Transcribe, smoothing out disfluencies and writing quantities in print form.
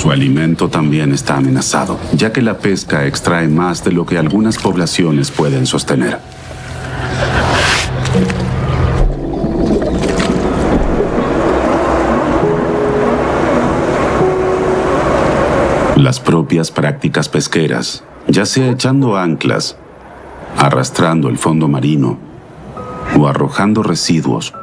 Su alimento también está amenazado, ya que la pesca extrae más de lo que algunas poblaciones pueden sostener. Las propias prácticas pesqueras, ya sea echando anclas, arrastrando el fondo marino o arrojando residuos,